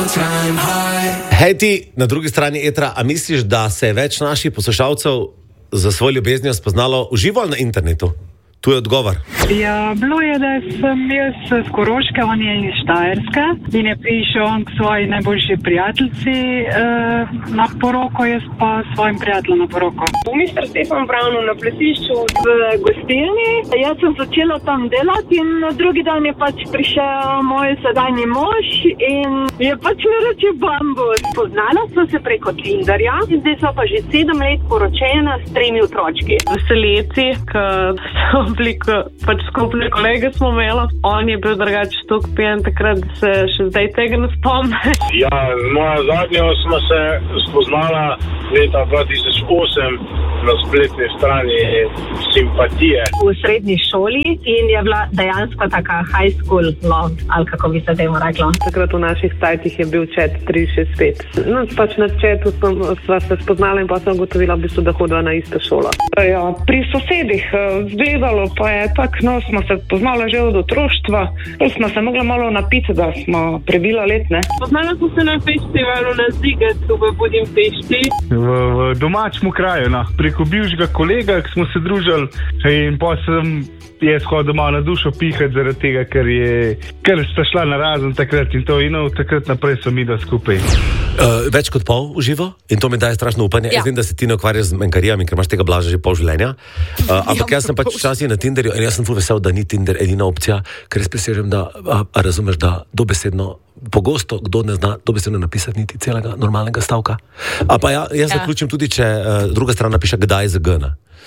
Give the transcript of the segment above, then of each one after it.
Hej ti, na drugi strani etra, a misliš, da se je več naših poslušalcev za svojo ljubeznijo spoznalo v živo ali na internetu? Tu je odgovor. Ja, bilo je, da sem jaz z Koroške, on je iz Štajerske in je prišel on k svoji najboljši prijateljici na poroko, jaz pa svojim prijateljem na poroko. V Mr. Stefan Brownu na plesišču v gostilni. Jaz sem začela tam delati in na drugi dan je pač prišel moj sedanji mož in je pač mi reče bambus. Poznala smo se preko Tinderja, zdaj so pa že 7 let poročena s 3 otročki. Veseleci, ki pač skupne kolege smo imeli. On je bil drugače tok pijan takrat, da se še zdaj tega ne spomne. Ja, moja zadnja smo se spoznala leta 2008 na spletni strani Simpatije. V srednji šoli in je bila dejansko taka high school love, ali kako bi se temu reklo. Takrat v naših sajtih je bil chat 365. No, pač na chatu sva se spoznala in pa sem ugotovila, da hodiva na isto šolo. Ja, pri sosedih zgledalo pa je tak, no, smo se poznali že od otroštva, smo se mogli malo napiti, da smo prebila let, ne? Poznala smo se na festivalu na Zigetu v Budimpešti. V domačemu kraju, no. Preko bivšega kolega, ki smo se družili in pa sem jaz hodil malo na dušo pihati zaradi tega, ker sta šla na razen takrat in to in takrat naprej so mi da skupaj. Več kot pol v živo in to mi daje strašno upanje. Ja. Jaz vem, da se ti ne ukvarjaš z menkarijami, ker imaš tega Blaža že pol življenja. Ampak jaz sem pač včasih na Tinderju in jaz sem ful vesel, da ni Tinder edina opcija, ker res presežem, da razumeš, da dobesedno pogosto kdo ne zna dobesedno napisati niti celega normalnega stavka. Pa jaz zaključim tudi, če druga stran napiše kdaj z G.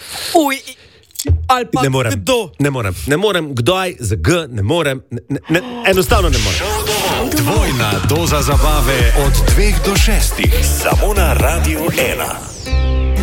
Ali pa kdo? Ne morem, kdaj z G, ne morem, enostavno ne morem. Dvojna doza zabave od 2 do 6, samo na Radiu 1.